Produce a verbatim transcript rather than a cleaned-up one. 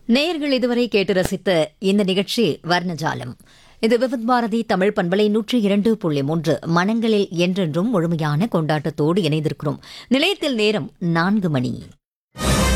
நேயர்கள் இதுவரை கேட்டு ரசித்த இந்த நிகழ்ச்சி வர்ணஜாலம். இது விவித் பாரதி தமிழ் பண்பலை நூற்றி இரண்டு புள்ளி மூன்று. மனங்களில் என்றென்றும் முழுமையான கொண்டாட்டத்தோடு இணைந்திருக்கிறோம். நிலையத்தில் நேரம் நான்கு மணி.